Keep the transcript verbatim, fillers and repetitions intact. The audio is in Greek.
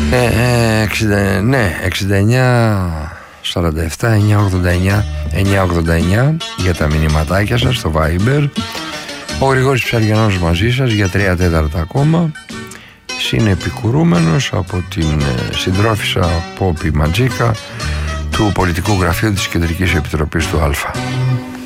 Ε, εξήντα, ναι, εξήντα εννιά σαράντα επτά εννιακόσια ογδόντα εννιά εννιακόσια ογδόντα εννιά για τα μηνυματάκια σας στο Viber. Ο Γρηγόρης Ψαριανός μαζί σας για τρία τέταρτα ακόμα. Συνεπικουρούμενος από την συντρόφισσα Πόπη Ματζίκα του Πολιτικού Γραφείου της Κεντρικής Επιτροπής του Α.